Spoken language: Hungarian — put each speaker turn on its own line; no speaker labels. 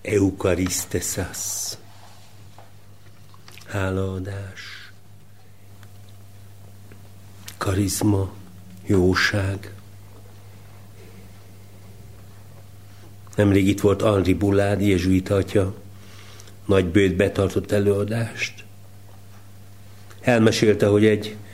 Eukariszteszas. Hálaadás. Karizma. Jóság. Nemrég itt volt Henri Boulard, jezsuita atya, nagy bőt betartott előadást. Elmesélte, hogy egy